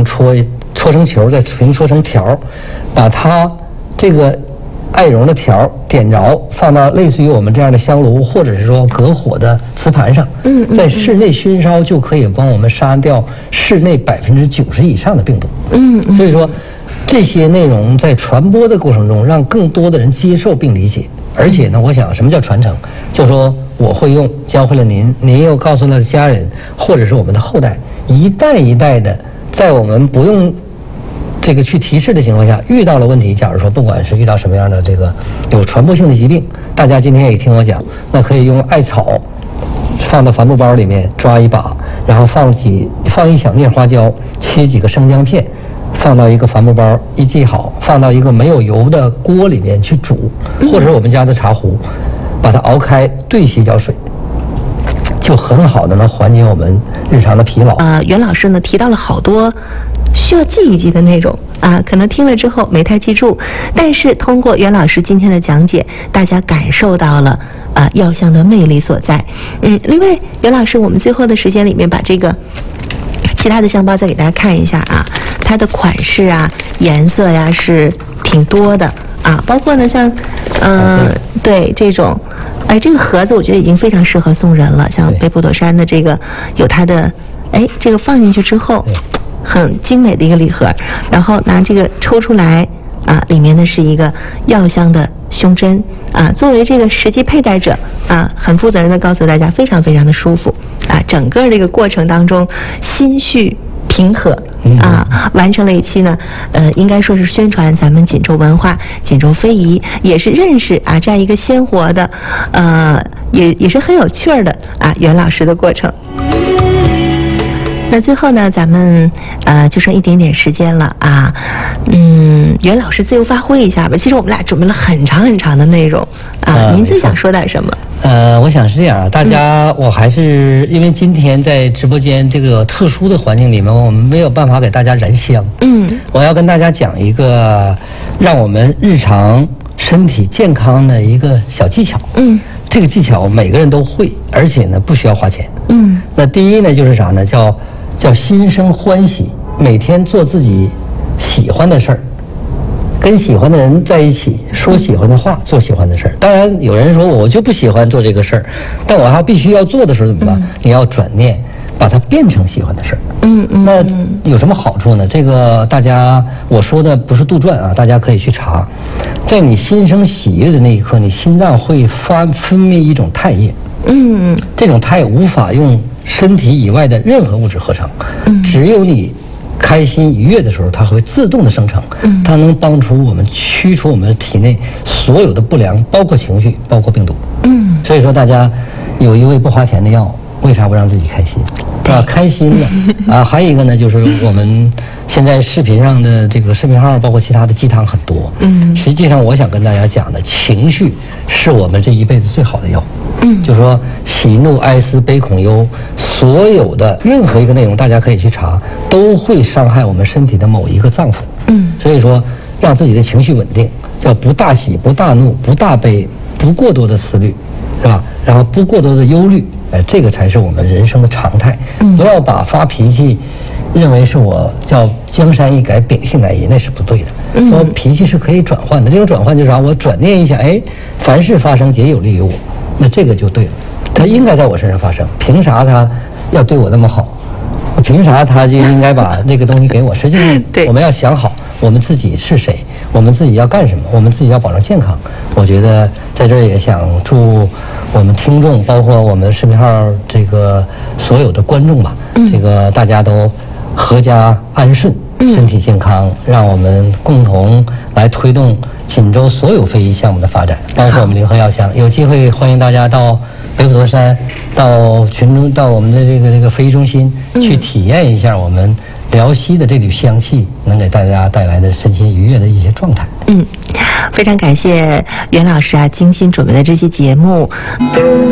成搓成球，再重新搓成条，把它这个艾绒的条点着，放到类似于我们这样的香炉，或者是说隔火的瓷盘上，在室内熏烧就可以帮我们杀掉室内90%以上的病毒。所以说这些内容在传播的过程中，让更多的人接受并理解。而且呢，我想什么叫传承？就说我会用，教会了您，您又告诉了家人，或者是我们的后代，一代一代的，在我们不用这个去提示的情况下，遇到了问题，假如说不管是遇到什么样的这个有传播性的疾病，大家今天也听我讲，那可以用艾草放到帆布包里面抓一把，然后放一小粒花椒，切几个生姜片，放到一个帆布包一系好，放到一个没有油的锅里面去煮，或者是我们家的茶壶，把它熬开，兑洗脚水，就很好的能缓解我们日常的疲劳。 袁老师呢提到了好多需要记一记的内容啊，可能听了之后没太记住，但是通过袁老师今天的讲解，大家感受到了药香的魅力所在。另外袁老师，我们最后的时间里面把这个其他的香包再给大家看一下啊，它的款式啊、颜色呀是挺多的啊，包括呢像对这种。这个盒子我觉得已经非常适合送人了，像北普陀山的这个有它的，这个放进去之后，很精美的一个礼盒，然后拿这个抽出来啊，里面呢是一个药香的胸针啊，作为这个实际佩戴者啊，很负责任的告诉大家，非常非常的舒服啊，整个这个过程当中心绪平和啊，完成了一期呢，应该说是宣传咱们锦州文化、锦州非遗，也是认识啊这样一个鲜活的，也是很有趣儿的啊袁老师的过程。那最后呢，咱们就剩一点点时间了啊，袁老师自由发挥一下吧。其实我们俩准备了很长很长的内容啊，您最想说点什么？ 我想是这样，大家，我还是因为今天在直播间这个特殊的环境里面，我们没有办法给大家燃香。我要跟大家讲一个让我们日常身体健康的一个小技巧。这个技巧每个人都会，而且呢不需要花钱。那第一呢就是啥呢？叫心生欢喜，每天做自己喜欢的事儿。跟喜欢的人在一起，说喜欢的话，做喜欢的事儿。当然，有人说我就不喜欢做这个事儿，但我还必须要做的时候怎么办？你要转念，把它变成喜欢的事儿。那有什么好处呢？这个大家我说的不是杜撰啊，大家可以去查。在你心生喜悦的那一刻，你心脏会分泌一种肽液。这种肽无法用身体以外的任何物质合成，只有你开心愉悦的时候，它会自动的生成，它能帮助我们驱除我们体内所有的不良，包括情绪，包括病毒。所以说大家有一味不花钱的药，为啥不让自己开心？开心的啊，还有一个呢，就是我们现在视频上的这个视频号，包括其他的鸡汤很多。实际上我想跟大家讲的，情绪是我们这一辈子最好的药。就是说喜怒哀思悲恐忧，所有的任何一个内容，大家可以去查，都会伤害我们身体的某一个脏腑。所以说让自己的情绪稳定，叫不大喜、不大怒、不大悲，不过多的思虑，是吧？然后不过多的忧虑，这个才是我们人生的常态。不要把发脾气认为是我叫江山易改，秉性难移，那是不对的。说脾气是可以转换的，这种转换就是啥？我转念一下，凡事发生皆有利于我，那这个就对了。他应该在我身上发生，凭啥他要对我那么好？凭啥他就应该把这个东西给我？实际上我们要想好我们自己是谁，我们自己要干什么，我们自己要保证健康。我觉得在这儿也想祝我们听众，包括我们视频号这个所有的观众吧，这个大家都阖家安顺，身体健康，让我们共同来推动锦州所有非遗项目的发展，包括我们灵和药香。有机会欢迎大家到北普陀山，到群中，到我们的这个非遗中心去体验一下我们辽西的这缕香气能给大家带来的身心愉悦的一些状态。 非常感谢袁老师啊精心准备的这期节目。